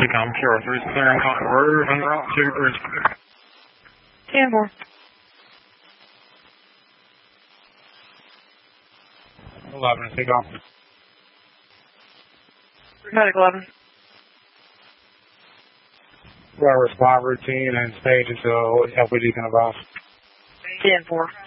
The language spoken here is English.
Become QR3 is clearing Cotton Road en route to Bridgeport. 10-4. 11, take off. Medic 11. Well, respond routine and stage until LPD can advise. 10-4.